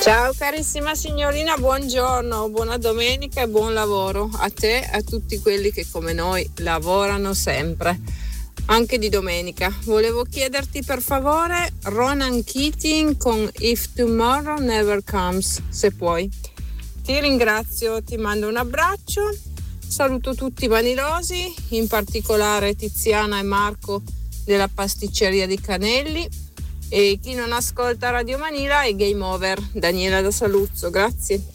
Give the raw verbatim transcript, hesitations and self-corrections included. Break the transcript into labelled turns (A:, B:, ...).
A: Ciao carissima signorina, buongiorno, buona domenica e buon lavoro a te e a tutti quelli che come noi lavorano sempre, anche di domenica. Volevo chiederti per favore Ronan Keating con If Tomorrow Never Comes, se puoi. Ti ringrazio, ti mando un abbraccio, saluto tutti i vanilosi, in particolare Tiziana e Marco della pasticceria di Canelli. E chi non ascolta Radio Manila è Game Over, Daniela da Saluzzo, grazie.